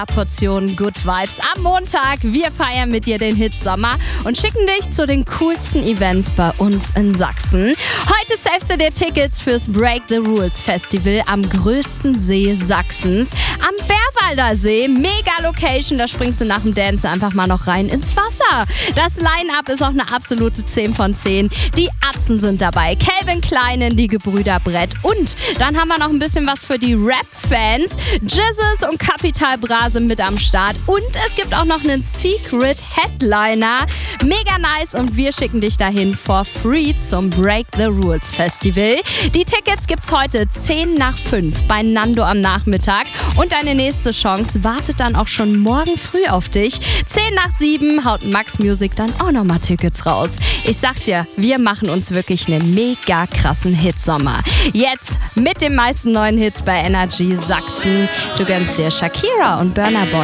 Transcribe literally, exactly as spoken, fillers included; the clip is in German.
Portion Good Vibes am Montag. Wir feiern mit dir den Hit Sommer und schicken dich zu den coolsten Events bei uns in Sachsen. Heute savest du dir Tickets fürs Break the Rules Festival am größten See Sachsens, am Bärwalder See. Mega Location, da springst du nach dem Dance einfach mal noch rein ins Wasser. Das Line-Up ist auch eine absolute zehn von zehn. Die Atzen sind dabei, Calvin Kleinen, die Gebrüder Brett und dann haben wir noch ein bisschen was für die Rap-Fans. Jizzes und Capital Bra sind mit am Start und es gibt auch noch einen Secret Headliner. Mega nice und wir schicken dich dahin for free zum Break the Rules Festival. Die Tickets gibt's heute zehn nach fünf bei Nando am Nachmittag und deine nächste Chance wartet dann auch schon morgen früh auf dich. zehn nach sieben haut Max Music dann auch nochmal Tickets raus. Ich sag dir, wir machen uns wirklich einen mega krassen Hitsommer. Jetzt mit den meisten neuen Hits bei Energy Sachsen. Du gönnst dir Shakira und Burna Boy.